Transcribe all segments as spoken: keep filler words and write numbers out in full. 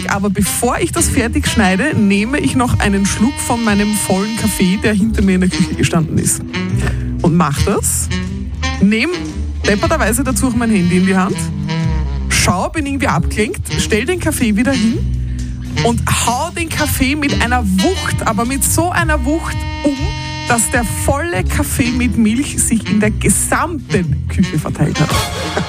fertig, aber bevor ich das fertig schneide, nehme ich noch einen Schluck von meinem vollen Kaffee, der hinter mir in der Küche gestanden ist. Und mach das, nehme depperterweise dazu auch mein Handy in die Hand, schau, bin irgendwie abgelenkt, stell den Kaffee wieder hin und hau den Kaffee mit einer Wucht, aber mit so einer Wucht um, dass der volle Kaffee mit Milch sich in der gesamten Küche verteilt hat.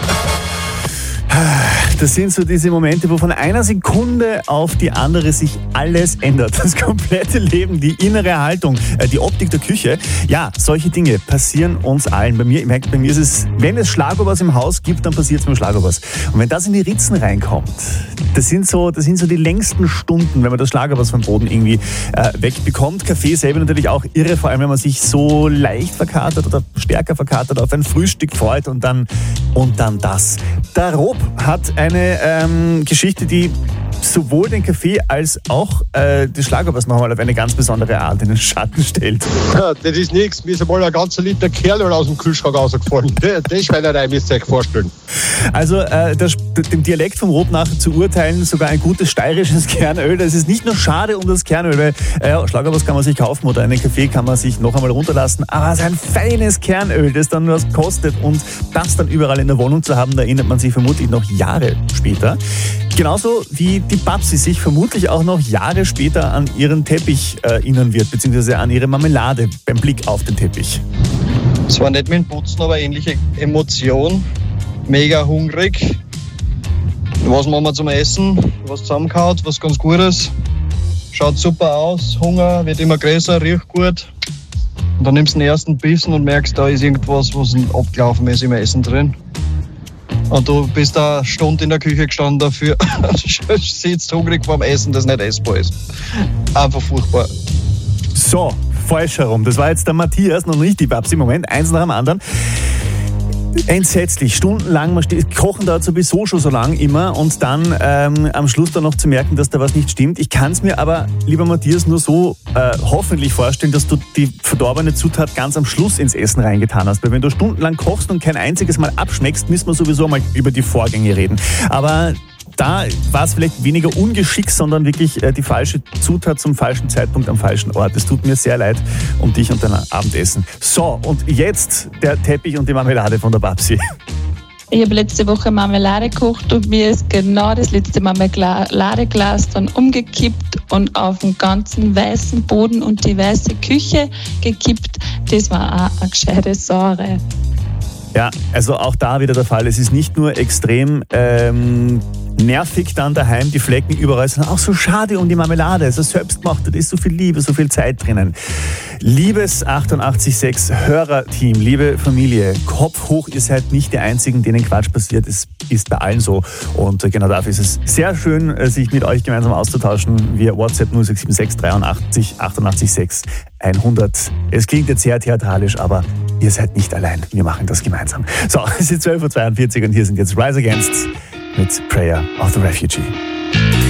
Das sind so diese Momente, wo von einer Sekunde auf die andere sich alles ändert. Das komplette Leben, die innere Haltung, die Optik der Küche. Ja, solche Dinge passieren uns allen. Bei mir, ich merke, bei mir ist es, wenn es Schlagobers im Haus gibt, dann passiert es mit Schlagobers. Und wenn das in die Ritzen reinkommt, das sind so, das sind so die längsten Stunden, wenn man das Schlagobers vom Boden irgendwie äh, wegbekommt. Kaffee selber natürlich auch irre, vor allem wenn man sich so leicht verkatert oder stärker verkatert auf ein Frühstück freut und dann, und dann das. Der Rob hat eine ähm, Geschichte, die sowohl den Kaffee als auch äh, die Schlagobers nochmal auf eine ganz besondere Art in den Schatten stellt. Ja, das ist nichts. Mir ist einmal ein ganzer Liter Kerl aus dem Kühlschrank rausgefallen. Das Schweinerei müsst ihr euch vorstellen. Also äh, das, dem Dialekt vom Rob nach zu urteilen, sogar ein gutes steirisches Kernöl. Das ist nicht nur schade um das Kernöl, weil äh, Schlagobers kann man sich kaufen oder einen Kaffee kann man sich noch einmal runterlassen. Aber es ist ein feines Kernöl, das dann was kostet und das dann überall in der Wohnung zu haben, da erinnert man sich vermutlich noch Jahre später. Genauso wie die Babsi sich vermutlich auch noch Jahre später an ihren Teppich äh, erinnern wird, beziehungsweise an ihre Marmelade beim Blick auf den Teppich. Zwar nicht mit dem Putzen, aber ähnliche Emotion. Mega hungrig. Was machen wir zum Essen? Was zusammengehaut, was ganz Gutes. Schaut super aus, Hunger wird immer größer, riecht gut. Und dann nimmst du den ersten Bissen und merkst, da ist irgendwas, was abgelaufen ist im Essen drin. Und du bist da eine Stunde in der Küche gestanden dafür, sitzt hungrig vorm Essen, das nicht essbar ist. Einfach furchtbar. So, falsch herum. Das war jetzt der Matthias, noch nicht die Babsi. Moment, eins nach dem anderen. Entsetzlich, stundenlang, man steht, kochen dauert sowieso schon so lang immer und dann ähm, am Schluss dann noch zu merken, dass da was nicht stimmt. Ich kann es mir aber, lieber Matthias, nur so äh, hoffentlich vorstellen, dass du die verdorbene Zutat ganz am Schluss ins Essen reingetan hast. Weil wenn du stundenlang kochst und kein einziges Mal abschmeckst, müssen wir sowieso mal über die Vorgänge reden. Aber da war es vielleicht weniger Ungeschick, sondern wirklich äh, die falsche Zutat zum falschen Zeitpunkt am falschen Ort. Es tut mir sehr leid um dich und dein Abendessen. So, und jetzt der Teppich und die Marmelade von der Babsi. Ich habe letzte Woche Marmelade gekocht und mir ist genau das letzte Marmeladeglas dann umgekippt und auf den ganzen weißen Boden und die weiße Küche gekippt. Das war auch eine gescheite Säure. Ja, also auch da wieder der Fall. Es ist nicht nur extrem ähm, nervig dann daheim, die Flecken überall, sondern auch so schade um die Marmelade. Also selbstgemacht, da ist so viel Liebe, so viel Zeit drinnen. Liebes achtundachtzig Komma sechs Hörerteam, liebe Familie, Kopf hoch, ihr seid nicht die Einzigen, denen Quatsch passiert. Es ist bei allen so. Und genau dafür ist es sehr schön, sich mit euch gemeinsam auszutauschen via WhatsApp null sechs sieben sechs dreiundachtzig achtundachtzig sechs hundert. Es klingt jetzt sehr theatralisch, aber ihr seid nicht allein. Wir machen das gemeinsam. So, es ist zwölf Uhr zweiundvierzig und hier sind jetzt Rise Against mit Prayer of the Refugee.